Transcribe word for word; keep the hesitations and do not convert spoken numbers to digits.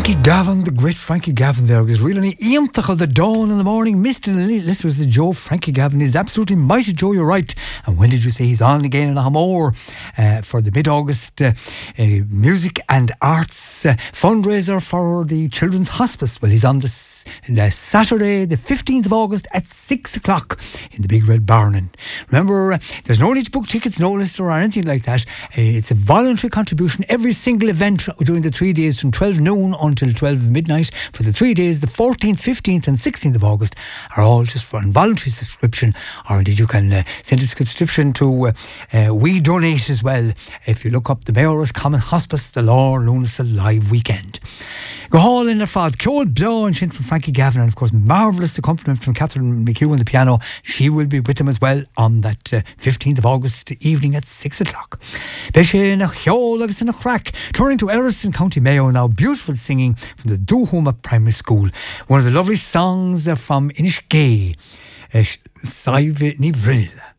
Frankie Gavin, the great Frankie Gavin there, is really íontach of the dawn in the morning, mist in the listeners, the Joe Frankie Gavin is absolutely mighty, Joe, you're right. And when did you say he's on again in Hamor uh, for the mid-August uh, uh, music and arts uh, fundraiser for the Children's Hospice? Well, he's on this, the Saturday, the fifteenth of August at six o'clock in the Big Red Barn. And remember, uh, there's no need to book tickets, no list or anything like that. Uh, it's a voluntary contribution. Every single event during the three days from twelve noon until twelve midnight for the three days, the fourteenth, fifteenth and sixteenth of August, are all just for a voluntary subscription, or indeed you can uh, send a subscription to uh, uh, We Donate as well if you look up the Mayor's Common Hospice, the Lord Lunas Live Weekend. Go all in their fad, Ceol Blow and Shin from Frankie Gavin, and of course marvellous accompaniment from Catherine McHugh on the piano. She will be with him as well on that uh, fifteenth of August evening at six o'clock. Turning to Erriston, County Mayo now, beautiful singing from the Duhoma Primary School. One of the lovely songs uh, from Inishgay, uh, Saive Nivril.